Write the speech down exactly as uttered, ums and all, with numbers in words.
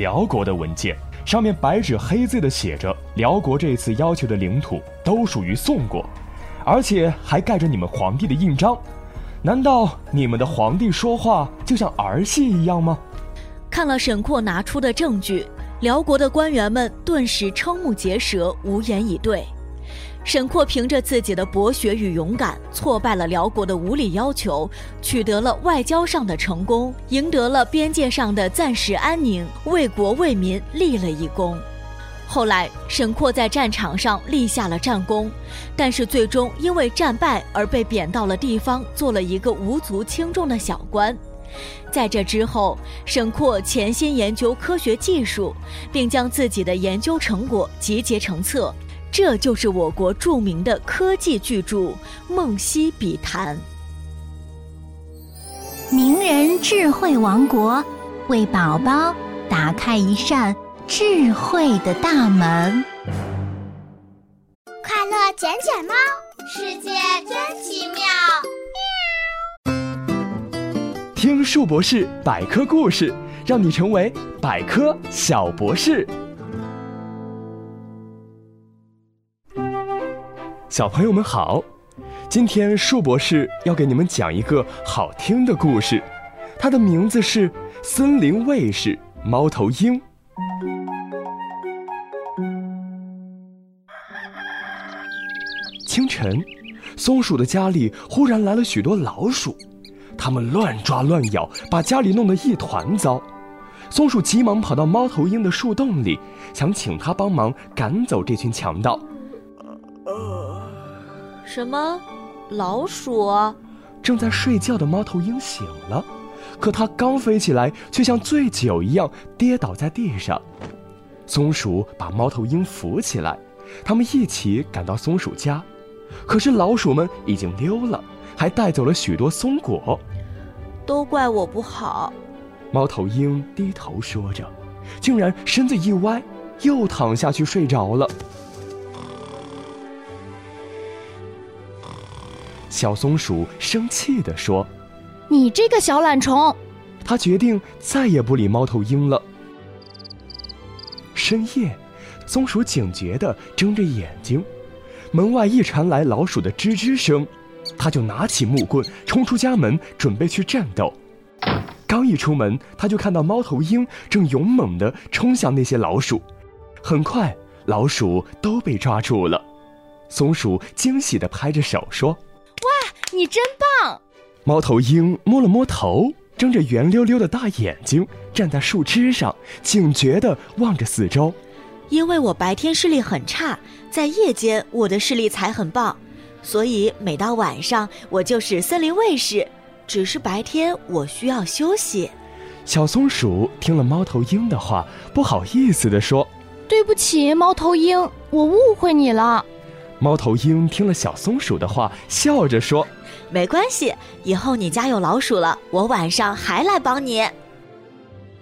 辽国的文件，上面白纸黑字的写着，辽国这次要求的领土都属于宋国，而且还盖着你们皇帝的印章。难道你们的皇帝说话就像儿戏一样吗？ 看了沈括拿出的证据，辽国的官员们顿时瞠目结舌，无言以对。沈括凭着自己的博学与勇敢，挫败了辽国的无理要求，取得了外交上的成功，赢得了边界上的暂时安宁，为国为民立了一功。后来沈括在战场上立下了战功，但是最终因为战败而被贬到了地方，做了一个无足轻重的小官。在这之后，沈括潜心研究科学技术，并将自己的研究成果集结成册，这就是我国著名的科技巨著《梦溪笔谈》。 名人智慧王国，为宝宝打开一扇智慧的大门。 快乐捡捡猫，世界真奇妙。 听树博士百科故事，让你成为百科小博士。小朋友们好，今天树博士要给你们讲一个好听的故事，它的名字是《森林卫士猫头鹰》。清晨，松鼠的家里忽然来了许多老鼠，它们乱抓乱咬，把家里弄得一团糟。松鼠急忙跑到猫头鹰的树洞里，想请他帮忙赶走这群强盗。 什么？老鼠？ 正在睡觉的猫头鹰醒了，可它刚飞起来，却像醉酒一样跌倒在地上。松鼠把猫头鹰扶起来，他们一起赶到松鼠家，可是老鼠们已经溜了，还带走了许多松果。 都怪我不好。 猫头鹰低头说着，竟然身子一歪，又躺下去睡着了。小松鼠生气地说： 你这个小懒虫！ 他决定再也不理猫头鹰了。深夜，松鼠警觉地睁着眼睛，门外一传来老鼠的吱吱声，他就拿起木棍冲出家门，准备去战斗。刚一出门，他就看到猫头鹰正勇猛地冲向那些老鼠，很快老鼠都被抓住了。松鼠惊喜地拍着手说： 哇，你真棒！ 猫头鹰摸了摸头，睁着圆溜溜的大眼睛，站在树枝上，警觉地望着四周。 因为我白天视力很差，在夜间我的视力才很棒，所以每到晚上我就是森林卫士，只是白天我需要休息。 小松鼠听了猫头鹰的话，不好意思地说： 对不起，猫头鹰，我误会你了。 猫头鹰听了小松鼠的话，笑着说： 没关系，以后你家有老鼠了，我晚上还来帮你。